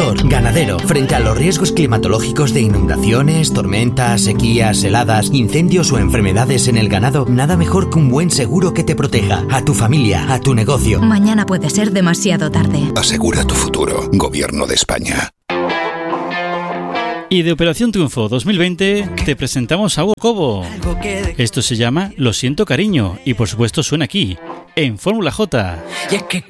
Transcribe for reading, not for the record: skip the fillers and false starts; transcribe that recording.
agricultor, ganadero, frente a los riesgos climatológicos de inundaciones, tormentas, sequías, heladas, incendios o enfermedades en el ganado, nada mejor que un buen seguro que te proteja a tu familia, a tu negocio. Mañana puede ser demasiado tarde. Asegura tu futuro. Gobierno de España. Y de Operación Triunfo 2020 te presentamos a Hugo Cobo. Esto se llama Lo siento cariño y por supuesto suena aquí, en Fórmula J. Y es que